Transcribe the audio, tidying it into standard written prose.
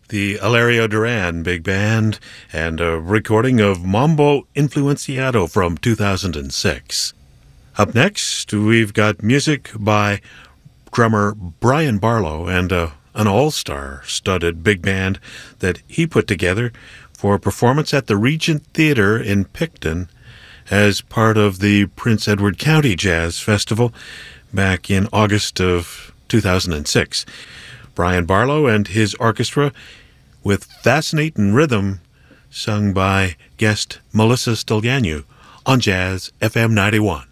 the Hilario Duran Big Band and a recording of Mambo Influenciado from 2006. Up next, we've got music by drummer Brian Barlow and an all-star studded big band that he put together for a performance at the Regent Theater in Picton as part of the Prince Edward County Jazz Festival back in August of 2006. Brian Barlow and his orchestra with Fascinating Rhythm, sung by guest Melissa Stilganu on Jazz FM 91.